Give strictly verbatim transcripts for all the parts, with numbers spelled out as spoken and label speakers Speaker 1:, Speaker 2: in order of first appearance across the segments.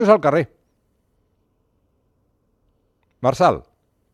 Speaker 1: al carrer. Marçal.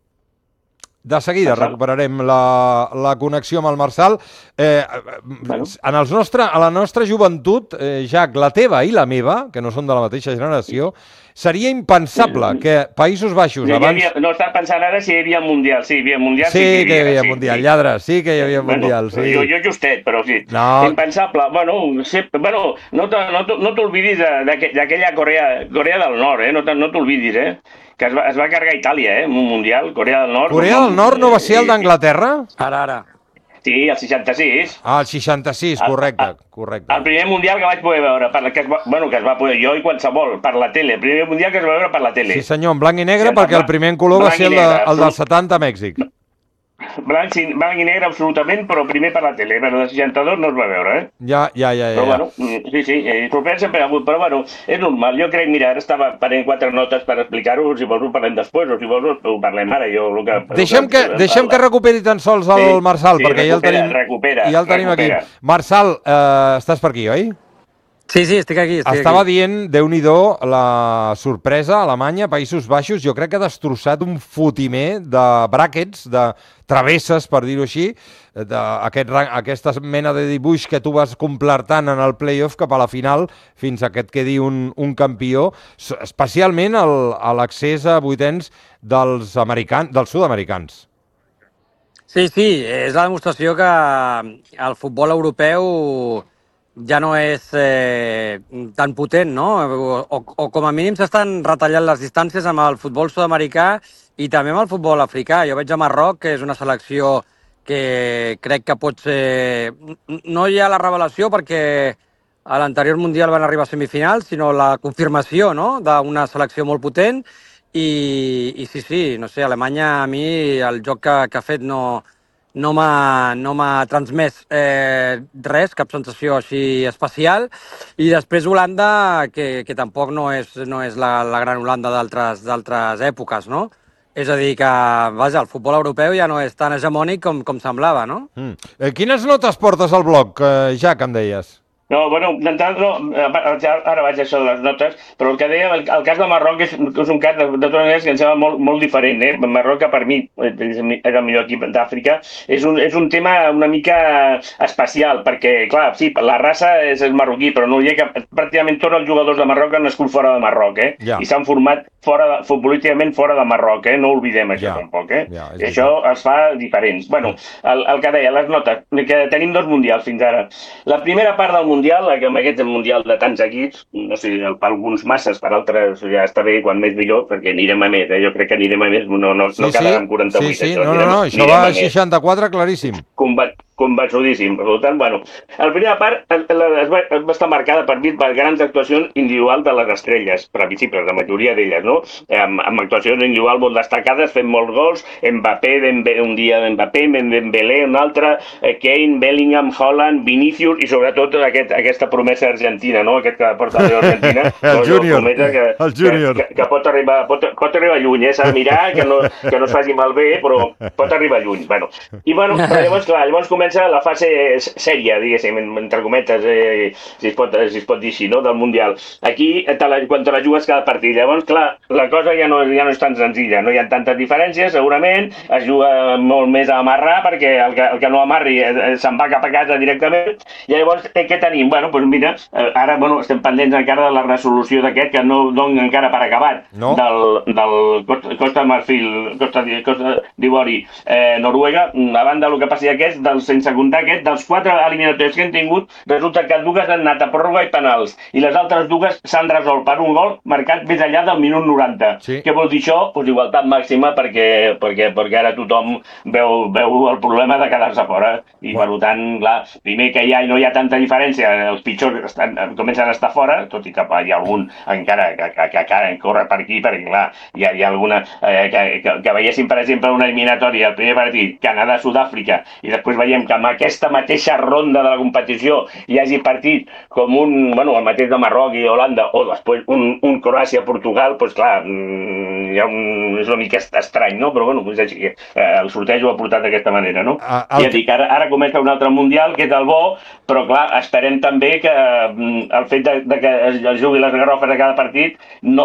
Speaker 1: De seguida
Speaker 2: Marçal.
Speaker 1: recuperarem la, la connexió amb el Marçal. Eh,
Speaker 2: Bueno.
Speaker 1: en els nostre, a la nostra joventut, eh, Jack, la teva i la meva, que no són de la mateixa generació, seria impensable que Països Baixos
Speaker 2: Hi
Speaker 1: abans...
Speaker 2: havia, no estava pensant ara si hi havia Mundial. Sí, hi havia Mundial.
Speaker 1: Sí,
Speaker 2: Sí, que hi
Speaker 1: que hi
Speaker 2: havia,
Speaker 1: havia
Speaker 2: sí,
Speaker 1: Mundial,
Speaker 2: sí.
Speaker 1: lladre, sí que hi havia
Speaker 2: Bueno,
Speaker 1: Mundial, sí.
Speaker 2: Jo, jo justet, però sí.
Speaker 1: No.
Speaker 2: Impensable. Bueno, sí, bueno no te- no te- no t'oblidis de- d'aqu- d'aquella Corea, Corea del Nord, eh? No te- no t'oblidis, eh? Que es va, es va carregar Itàlia, eh? En un Mundial, Corea del Nord.
Speaker 1: Corea del Nord no va ser el d'Anglaterra?
Speaker 3: Ara, ara.
Speaker 2: Sí, el seixanta-sis.
Speaker 1: Ah, el seixanta-sis, correcte, correcte.
Speaker 2: El primer Mundial que vaig poder veure, per la, que es va, bueno, que es va poder, jo i qualsevol, per la tele. El primer Mundial que es va veure per la tele.
Speaker 1: Sí senyor, en blanc i negre,
Speaker 2: Sí,
Speaker 1: perquè el primer en color va
Speaker 2: blanc i
Speaker 1: ser el, de,
Speaker 2: negre,
Speaker 1: el del
Speaker 2: absolut.
Speaker 1: setanta a Mèxic.
Speaker 2: Blanc, i- blanc i negre absolutament, però primer per la tele. Per el seixanta-dos no es va veure, eh?
Speaker 1: Ja, ja, ja,
Speaker 2: Però
Speaker 1: ja.
Speaker 2: bueno, mm, sí, sí, eh, propers sempre ha hagut, però bueno, és normal. Jo crec, mira, ara estava prenent quatre notes per explicar-ho, si vols ho parlem després, o si vols ho parlem ara, jo el que...
Speaker 1: Deixem
Speaker 2: el
Speaker 1: que, deixem que recuperi tan sols el
Speaker 2: Sí,
Speaker 1: Marçal,
Speaker 2: sí,
Speaker 1: perquè ja el
Speaker 2: recupera,
Speaker 1: tenim,
Speaker 2: recupera,
Speaker 1: ja el tenim
Speaker 2: recupera.
Speaker 1: aquí. Marçal, eh, estàs per aquí, oi?
Speaker 3: Sí, sí, estic aquí, estic
Speaker 1: Estava
Speaker 3: aquí.
Speaker 1: dient, Déu-n'hi-do, la sorpresa a Alemanya, Països Baixos, jo crec que ha destrossat un fotimer de brackets, de travesses, per dir-ho així, d'aquest, aquesta mena de dibuix que tu vas completant en el play-off cap a la final, fins a que et quedi un, un campió, especialment el, a l'accés a vuitens dels, americans, dels sud-americans.
Speaker 3: Sí, sí, és la demostració que el futbol europeu ja no és eh, tan potent, no? O, o com a mínim s'estan retallant les distàncies amb el futbol sud-americà i també amb el futbol africà. Jo veig a Marroc, que és una selecció que crec que pot ser... No hi ha la revelació perquè a l'anterior Mundial van arribar a semifinals, sinó la confirmació, no?, d'una selecció molt potent. I, i sí, sí, no sé, Alemanya a mi el joc que, que ha fet no, no m'ha no m'ha transmès eh, res, cap sensació així especial. I després Holanda, que, que tampoc no és, no és la, la gran Holanda d'altres d'altres èpoques, no? És a dir, que, vaja, el futbol europeu ja no és tan hegemònic com, com semblava, no?
Speaker 1: Mm. Eh, quines notes portes al blog, eh, Jack, em deies?
Speaker 2: No, bueno, d'entrada, no, ara vaig a això de les notes, però el que deia, el, el cas de Marroc és, és un cas, de, de totes maneres, que em sembla molt, molt diferent, eh? Marroc, que per mi és el millor equip d'Àfrica, és, un, és un tema una mica especial, perquè, clar, sí, la raça és el marroquí, però no hi ha cap, pràcticament tots els jugadors de Marroc han nascut fora de Marroc, eh?
Speaker 1: Ja.
Speaker 2: I s'han format fora de, futbolísticament fora de Marroc, eh? No oblidem això,
Speaker 1: Ja.
Speaker 2: tampoc, eh?
Speaker 1: Ja, és
Speaker 2: I això els fa diferents. Bueno, el, el que deia, les notes, que tenim dos mundials fins ara. La primera part del Mundial, que amb aquest Mundial de tants equips, no sé, per alguns masses, per altres ja està bé, quan més millor, perquè anirem a més, eh? Jo crec que anirem a més, no, no,
Speaker 1: Sí,
Speaker 2: no quedarà amb
Speaker 1: sí,
Speaker 2: quaranta-vuit.
Speaker 1: sí, sí,
Speaker 2: això,
Speaker 1: no, no,
Speaker 2: anirem,
Speaker 1: no, això
Speaker 2: anirem
Speaker 1: va
Speaker 2: a
Speaker 1: a
Speaker 2: més.
Speaker 1: seixanta-quatre claríssim.
Speaker 2: Combat, convençudíssim. Per tant, bueno, la primera part es va, es va estar marcada per mi per grans actuacions individuals de les estrelles, previsibles, la majoria d'elles, no? Amb, amb actuacions individuals molt destacades, fent molts gols, Mbappé, Dembélé, un dia d'Mbappé, Dembélé, un altre, Kane, Bellingham, Holland, Vinicius, i sobretot aquest, aquesta promesa argentina, no? Aquest que porta l'Argentina.
Speaker 1: El
Speaker 2: no,
Speaker 1: júnior,
Speaker 2: que,
Speaker 1: el júnior.
Speaker 2: Que, que, que pot arribar, pot, pot arribar lluny, eh? S'ha de mirar, que no, que no es faci malbé, però pot arribar lluny. Bueno, i bueno, però llavors, clar, llavors comença la fase sèria, diguéssim, entre cometes, eh, si, es pot, si es pot dir així, no?, del Mundial. Aquí, te la, quan te la jugues cada partit, llavors, clar, la cosa ja no, ja no és tan senzilla, no hi ha tantes diferències, segurament, es juga molt més a amarrar, perquè el que, el que no amarri eh, se'n va cap a casa directament, i llavors, eh, què tenim? Bueno, doncs mira, eh, ara, bueno, estem pendents encara de la resolució d'aquest, que no dona encara per acabat,
Speaker 1: no.
Speaker 2: del, del Costa, Costa Marfil, Costa, Costa d'Ivori, eh, Noruega, a banda del que passi aquest, del, sense comptar aquest, dels quatre eliminatoris que hem tingut, resulta que dues han anat a pròrroga i penals, i les altres dues s'han resolt per un gol marcat més enllà del minut noranta.
Speaker 1: Sí.
Speaker 2: Què vol dir això? Pues igualtat màxima, perquè, perquè, perquè ara tothom veu, veu el problema de quedar-se fora, i bueno. Per tant, clar, primer que ja no hi ha tanta diferència, els pitjors estan, comencen a estar fora, tot i que hi ha algun encara que, que, que, que corre per aquí, perquè clar, hi ha, hi ha alguna eh, que, que, que veiéssim, per exemple, una eliminatòria, el primer partit, Canadà-Sud-àfrica, i després veiem que amb aquesta mateixa ronda de la competició hi hagi partit com un, bueno, el mateix de Marroc i Holanda, o després un, un Croàcia-Portugal, doncs clar, hi ha un, és una mica estrany, no? Però bueno, és així, eh, el sorteig ho ha portat d'aquesta manera, no? Ah, el... Ja dic, ara, ara comença un altre Mundial, que és el bo, però clar, esperem també que el fet de, de que es jugui les garrofes a cada partit no